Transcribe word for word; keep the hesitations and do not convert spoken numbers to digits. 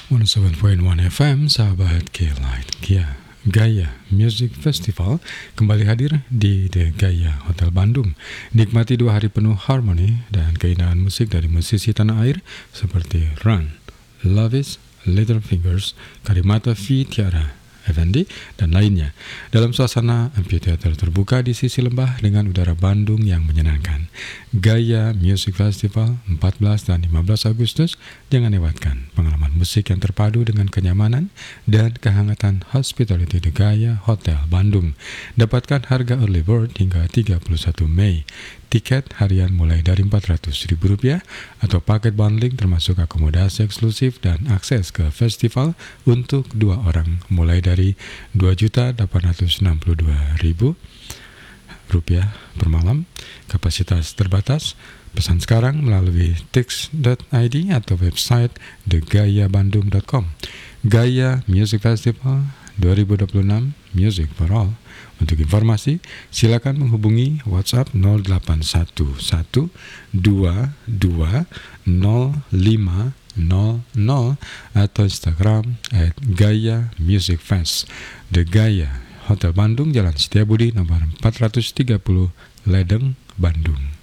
seratus tujuh koma satu F M, sahabat K-Light Kia. Gaya Music Festival kembali hadir di The Gaya Hotel Bandung. Nikmati dua hari penuh harmoni dan keindahan musik dari musisi tanah air seperti Run, Love Is, Little Fingers, Karimata V. Tiara Effendi, dan lainnya dalam suasana amphitheater terbuka di sisi lembah dengan udara Bandung yang menyenangkan. Gaya Music Festival empat belas dan lima belas Agustus, jangan lewatkan pengalaman musik yang terpadu dengan kenyamanan dan kehangatan hospitality di Gaya Hotel Bandung. Dapatkan harga early bird hingga tiga puluh satu Mei. Tiket harian mulai dari empat ratus ribu rupiah atau paket bundling termasuk akomodasi eksklusif dan akses ke festival untuk dua orang mulai dari dua juta delapan ratus enam puluh dua ribu rupiah per malam. Kapasitas terbatas. Pesan sekarang melalui tix dot i d atau website the gaya bandung dot com. Gaya Music Festival dua ribu dua puluh enam, Music for All. Untuk informasi, silakan menghubungi WhatsApp nol delapan satu satu dua dua nol lima nol nol atau Instagram at Gaya Music Fest. The Gaya Hotel Bandung, Jalan Setiabudi nomor empat ratus tiga puluh, Ledeng, Bandung.